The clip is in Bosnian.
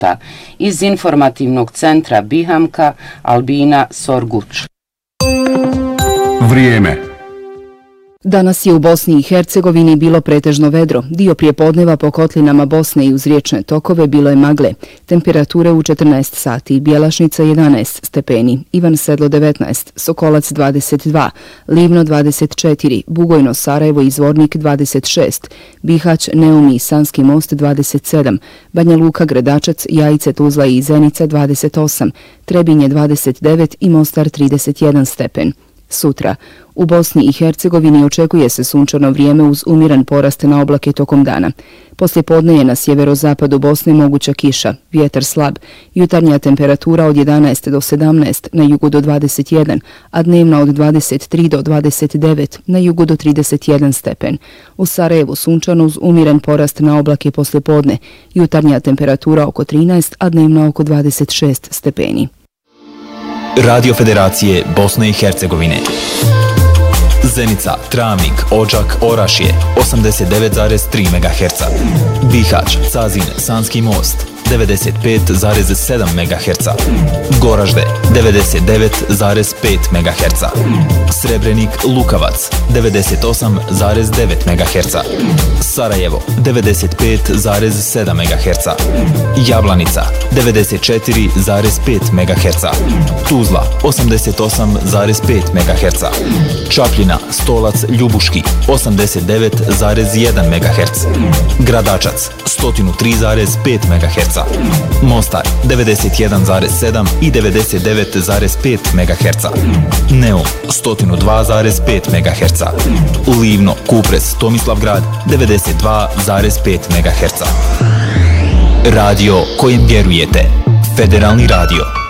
Iz informativnog centra Bihamka Albina Sorguč. Vrijeme. Danas je u Bosni i Hercegovini bilo pretežno vedro. Dio prijepodneva po kotlinama Bosne i uz riječne tokove bilo je magle. Temperature u 14 sati. Bjelašnica 11 stepeni, Ivan Sedlo 19, Sokolac 22, Livno 24, Bugojno, Sarajevo i Zvornik 26, Bihać, Neum i Sanski most 27, Banja Luka, Gredačac, Jajice, Tuzla i Zenica 28, Trebinje 29 i Mostar 31 stepen. Sutra. U Bosni i Hercegovini očekuje se sunčano vrijeme uz umiran porast na oblake tokom dana. Poslijepodne je na sjeverozapadu Bosne moguća kiša, vjetar slab, jutarnja temperatura od 11 do 17, na jugu do 21, a dnevna od 23 do 29, na jugu do 31 stepen. U Sarajevu sunčano uz umiran porast na oblake poslijepodne, jutarnja temperatura oko 13, a dnevna oko 26 stepeni. Radio Federacije Bosne i Hercegovine. Zenica, Travnik, Odžak, Orašje 89,3 MHz. Bihać, Cazin, Sanski most 95,7 MHz. Goražde 99,5 MHz. Srebrenik, Lukavac 98,9 MHz. Sarajevo 95,7 MHz. Jablanica 94,5 MHz. Tuzla 88,5 MHz. Čapljina, Stolac, Ljubuški 89,1 MHz. Gradačac 103,5 MHz. Mostar 91,7 i 99,5 MHz. Neum 102,5 MHz. Livno, Kupres, Tomislavgrad 92,5 MHz. Radio kojem vjerujete. Federalni radio.